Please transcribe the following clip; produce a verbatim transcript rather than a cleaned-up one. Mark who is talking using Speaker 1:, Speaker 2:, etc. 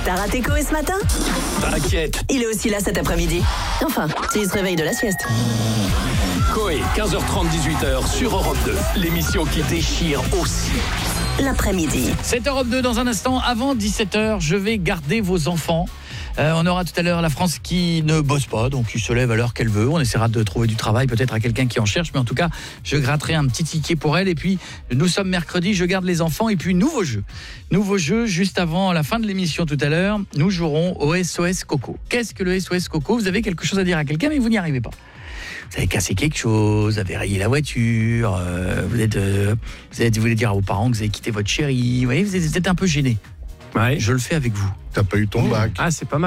Speaker 1: T'as raté Coé ce matin?
Speaker 2: T'inquiète.
Speaker 1: Il est aussi là cet après-midi. Enfin, s'il se réveille de la sieste.
Speaker 2: Coé, quinze heures trente, dix-huit heures sur Europe deux. L'émission qui déchire aussi
Speaker 1: l'après-midi.
Speaker 3: C'est Europe deux dans un instant. Avant dix-sept heures, je vais garder vos enfants. Euh, on aura tout à l'heure la France qui ne bosse pas, donc qui se lève à l'heure qu'elle veut. On essaiera de trouver du travail peut-être à quelqu'un qui en cherche, mais en tout cas, je gratterai un petit ticket pour elle. Et puis, nous sommes mercredi, je garde les enfants. Et puis, nouveau jeu. Nouveau jeu, juste avant la fin de l'émission tout à l'heure, nous jouerons au S O S Coco. Qu'est-ce que le S O S Coco? Vous avez quelque chose à dire à quelqu'un, mais vous n'y arrivez pas. Vous avez cassé quelque chose, vous avez rayé la voiture, euh, vous, êtes, euh, vous, êtes, vous voulez dire à vos parents que vous avez quitté votre chérie. Vous voyez, vous êtes, vous êtes un peu gêné.
Speaker 4: Ouais.
Speaker 3: Je le fais avec vous.
Speaker 5: T'as pas eu ton bac.
Speaker 4: Ah, c'est pas mal.